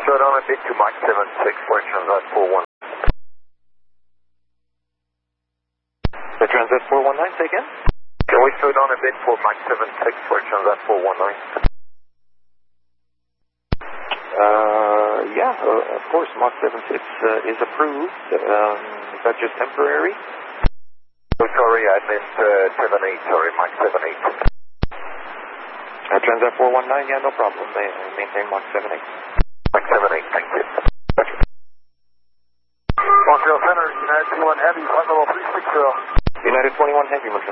slow down a bit to Mach 76 for Transat 41. The Transat 419, say again? Can we slow down a bit for Mach 76 for Transat 419? Yeah, of course, Mach 76 is approved. Is that just temporary? Oh, sorry, I meant 78, sorry, Mach 78. Transat 419, yeah, no problem. Maintain Mach 78. Mach 78, thank you. Gotcha. Montreal Center, United 21 Heavy, flight level 360. United 21 Heavy,